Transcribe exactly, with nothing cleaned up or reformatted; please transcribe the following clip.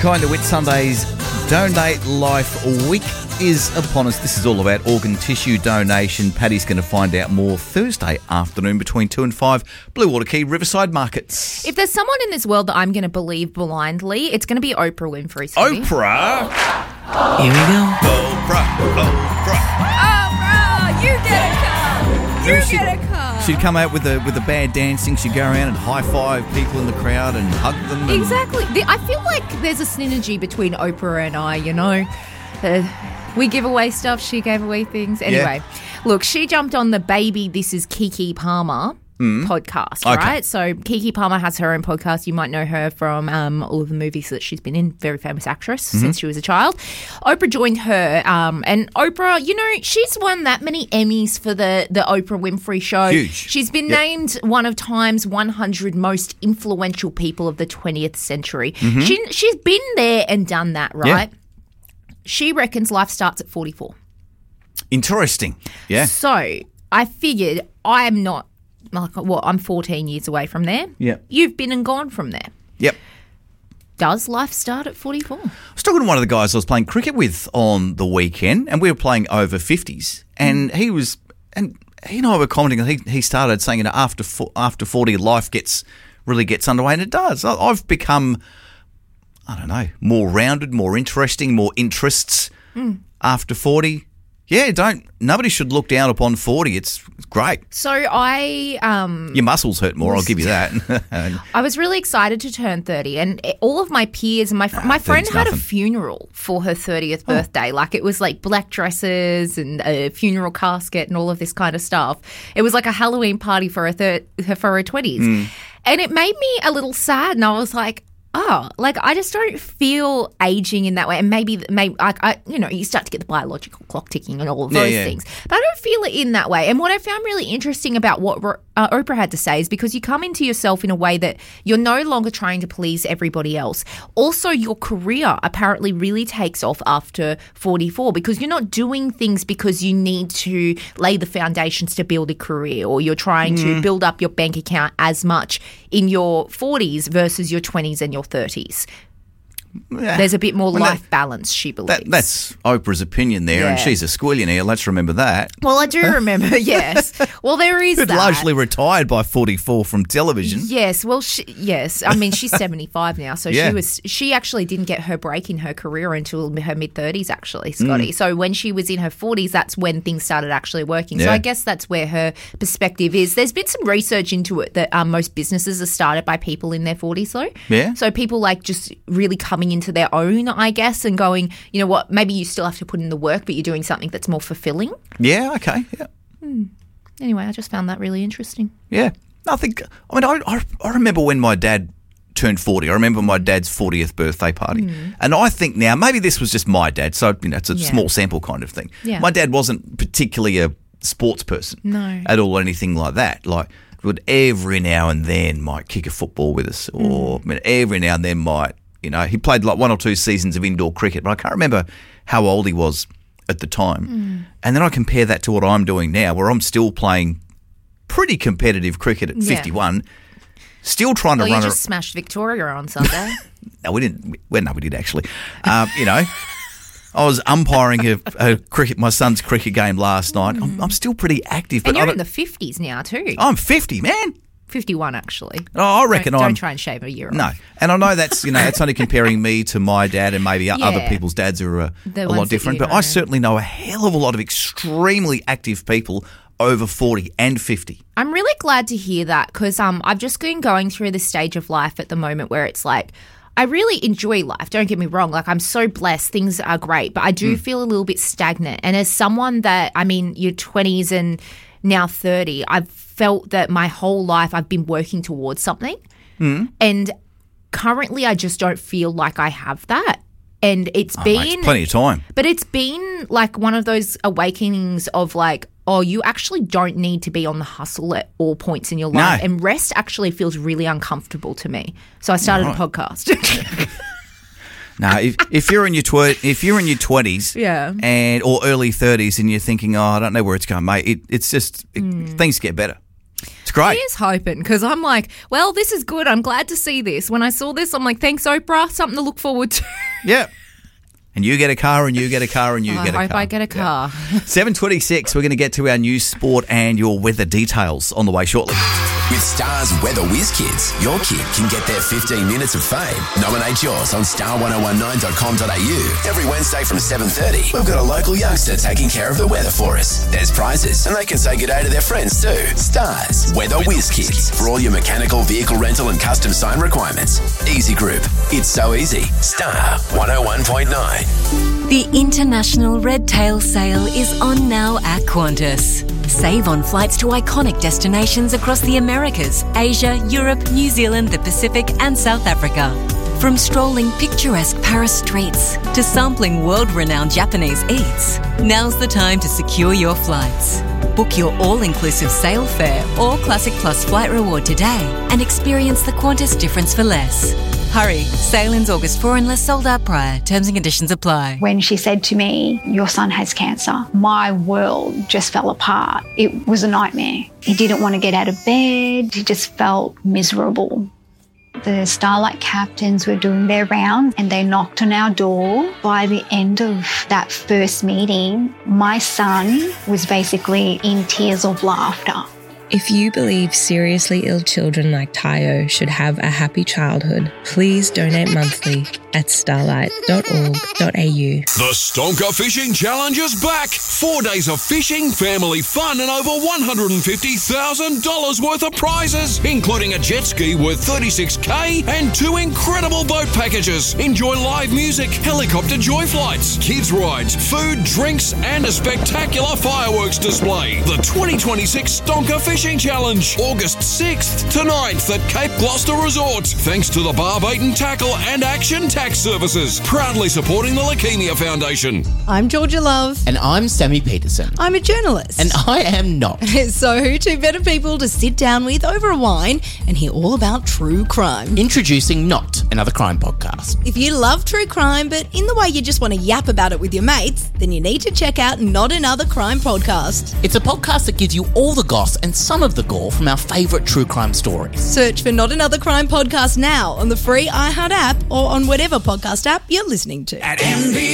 Kind of Wit Sunday's Donate Life Week is upon us. This is all about organ tissue donation. Paddy's going to find out more Thursday afternoon between two and five, Blue Water Quay, Riverside Markets. If there's someone in this world that I'm going to believe blindly, it's going to be Oprah Winfrey. Scotty. Oprah? Here we go. Oprah, Oprah. Oprah, you get a car. You She- get a car. She'd come out with a with a bad dancing. She'd go around and high five people in the crowd and hug them. And Exactly. The- I feel like there's a synergy between Oprah and I, you know. Uh, we give away stuff, she gave away things. Anyway, look, she jumped on the Baby This Is Keke Palmer podcast, Okay. right? So Keke Palmer has her own podcast. You might know her from um, all of the movies that she's been in. Very famous actress since she was a child. Oprah joined her, um, and Oprah, you know, she's won that many Emmys for the, the Oprah Winfrey Show. Huge. She's been Yep. named one of Time's one hundred most influential people of the twentieth century. She, she's been there and done that, right? She reckons life starts at forty-four. Interesting. Yeah. So I figured I'm not, like, what, I'm fourteen years away from there. Yep. You've been and gone from there. Yep. Does life start at forty-four? I was talking to one of the guys I was playing cricket with on the weekend, and we were playing over fifties, and he was, and he and I were commenting. He he started saying, you know, after fo- after forty, life gets really gets underway, and it does. I- I've become, I don't know, more rounded, more interesting, more interests after forty. Yeah, don't. Nobody should look down upon forty. It's, it's great. So I um Your muscles hurt more. I'll give you that. And I was really excited to turn thirty, and all of my peers and my fr- my friend thirty's had a nothing. funeral for her thirtieth birthday. Like, it was like black dresses and a funeral casket and all of this kind of stuff. It was like a Halloween party for her thir- her for her twenties, and it made me a little sad. And I was like, oh, like, I just don't feel aging in that way. And maybe, maybe like, I, you know, you start to get the biological clock ticking and all of Yeah, those yeah. things. But I don't feel it in that way. And what I found really interesting about what Ro- uh, Oprah had to say is because you come into yourself in a way that you're no longer trying to please everybody else. Also, your career apparently really takes off after forty-four because you're not doing things because you need to lay the foundations to build a career, or you're trying to build up your bank account as much in your forties versus your twenties and your thirties. yeah. There's a bit more Well, that- life balance, she believes. That, that's Oprah's opinion there, and Yeah. she's a squillionaire. Let's remember that. well, I do remember, yes. Well, there is Who'd that. largely retired by forty-four from television. Yes, well, she, yes. I mean, she's seventy-five now, so Yeah. she was. She actually didn't get her break in her career until her mid thirties, actually, Scotty. Mm. So when she was in her forties, that's when things started actually working. So Yeah. I guess that's where her perspective is. There's been some research into it that um, most businesses are started by people in their forties, though. Yeah. So people like just really coming into their own, I guess, and going, you know what? Maybe you still have to put in the work, but you're doing something that's more fulfilling. Yeah, okay. Yeah. Anyway, I just found that really interesting. Yeah. I think, I mean, I, I, I remember when my dad turned forty. I remember my dad's fortieth birthday party. And I think now, maybe this was just my dad, so, you know, it's a Yeah. small sample kind of thing. Yeah. My dad wasn't particularly a sports person No. at all, or anything like that. Like, would every now and then might kick a football with us, or I mean, every now and then might, you know, he played like one or two seasons of indoor cricket, but I can't remember how old he was at the time. And then I compare that to what I'm doing now, where I'm still playing pretty competitive cricket at Yeah. fifty-one, still trying to Well, you run. just a, smashed Victoria on Sunday. no, we didn't. Well, no, we did actually. Um, you know, I was umpiring a, a cricket, my son's cricket game last night. I'm, I'm still pretty active, but and I you're don't- in the fifties now, too. I'm fifty, man. fifty-one, actually. And I reckon don't, I'm. don't try and shave a year No, off. and I know that's, you know, it's only comparing me to my dad, and maybe o- other Yeah. people's dads are a, The a ones lot that different. you But I know. certainly know a hell of a lot of extremely active people over forty and fifty. I'm really glad to hear that because um, I've just been going through this stage of life at the moment where it's like, I really enjoy life. Don't get me wrong. Like, I'm so blessed. Things are great. But I do feel a little bit stagnant. And as someone that, I mean, your twenties and now thirty, I've felt that my whole life I've been working towards something. And currently I just don't feel like I have that. And it's Oh, mate, been plenty of time. But it's been like one of those awakenings of like, oh, you actually don't need to be on the hustle at all points in your life. No. And rest actually feels really uncomfortable to me. So I started a podcast. No, if, if you're in your tw- if you're in your twenties, Yeah. and or early thirties, and you're thinking, oh, I don't know where it's going, mate. It, it's just it, Hmm. things get better. It's great. He is hoping because I'm like, well, this is good. I'm glad to see this. When I saw this, I'm like, thanks, Oprah. Something to look forward to. Yeah. And you get a car, and you get a car, and you I get a car. I hope I get a car. Yeah. seven twenty-six, we're going to get to our news, sport, and your weather details on the way shortly. With Star's Weather Whiz Kids, your kid can get their fifteen minutes of fame. Nominate yours on star ten nineteen dot com dot a u. Every Wednesday from seven thirty, we've got a local youngster taking care of the weather for us. There's prizes, and they can say good day to their friends too. Star's Weather Whiz Kids, for all your mechanical, vehicle rental and custom sign requirements. Easy Group. It's so easy. Star one oh one point nine. The International Red Tail Sale is on now at Qantas. Save on flights to iconic destinations across the Americas, Asia, Europe, New Zealand, the Pacific and South Africa. From strolling picturesque Paris streets to sampling world-renowned Japanese eats, now's the time to secure your flights. Book your all-inclusive sale fare or Classic Plus flight reward today and experience the Qantas difference for less. Hurry, sale ends August fourth unless sold out prior. Terms and conditions apply. When she said to me, your son has cancer, my world just fell apart. It was a nightmare. He didn't want to get out of bed. He just felt miserable. The Starlight captains were doing their rounds and they knocked on our door. By the end of that first meeting, my son was basically in tears of laughter. If you believe seriously ill children like Tayo should have a happy childhood, please donate monthly at starlight dot org dot a u. The Stonker Fishing Challenge is back. Four days of fishing, family fun, and over one hundred fifty thousand dollars worth of prizes, including a jet ski worth thirty-six thousand dollars and two incredible boat packages. Enjoy live music, helicopter joy flights, kids rides, food, drinks, and a spectacular fireworks display. The twenty twenty-six Stonker Fishing Challenge, August sixth to ninth at Cape Gloucester Resort. Thanks to the Barbait and Tackle and Action Tax Services, proudly supporting the Leukemia Foundation. I'm Georgia Love. And I'm Sammy Peterson. I'm a journalist. And I am not. So who two better people to sit down with over a wine and hear all about true crime? Introducing Not, another crime podcast. If you love true crime, but in the way you just want to yap about it with your mates, then you need to check out Not Another Crime Podcast. It's a podcast that gives you all the goss and some of the gore from our favourite true crime stories. Search for Not Another Crime Podcast now on the free iHeart app or on whatever podcast app you're listening to. At M B